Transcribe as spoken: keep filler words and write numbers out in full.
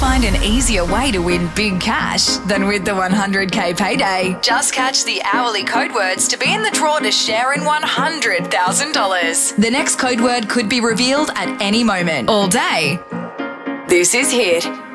find an easier way to win big cash than with the one hundred K payday. Just catch the hourly code words to be in the draw to share in one hundred thousand dollars. The next code word could be revealed at any moment, all day. This is Hit.